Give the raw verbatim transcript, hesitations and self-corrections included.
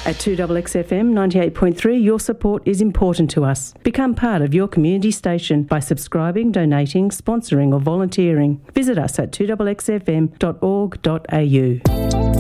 At two X X F M ninety-eight point three, your support is important to us. Become part of your community station by subscribing, donating, sponsoring or volunteering. Visit us at two X X F M dot org dot a u.